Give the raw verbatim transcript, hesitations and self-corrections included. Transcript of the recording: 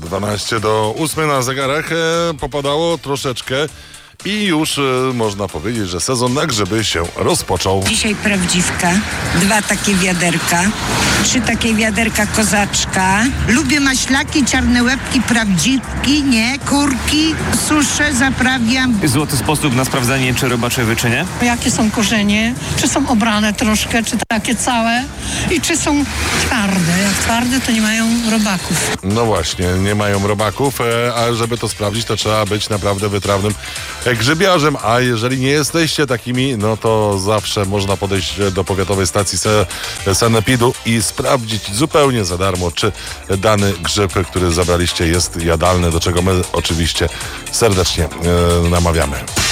dwanaście do ósmej na zegarach. E, popadało troszeczkę i już e, można powiedzieć, że sezon na grzyby się rozpoczął. Dzisiaj prawdziwka, dwa takie wiaderka, trzy takie wiaderka kozaczka. Lubię maślaki, czarne łebki, prawdziwki, nie, kurki, suszę, zaprawiam. Złoty sposób na sprawdzanie, czy robacze czy nie? Jakie są korzenie, czy są obrane troszkę, czy takie całe i czy są twarde. Jak twarde, to nie mają robaków. No właśnie, nie mają robaków, e, a żeby to sprawdzić, to trzeba być naprawdę wytrawnym e, grzybiarzem, a jeżeli nie jesteście takimi, no to zawsze można podejść do powiatowej stacji se, sanepidu i sprawdzić zupełnie za darmo, czy dany grzyb, który zabraliście, jest jadalny, do czego my oczywiście serdecznie e, namawiamy.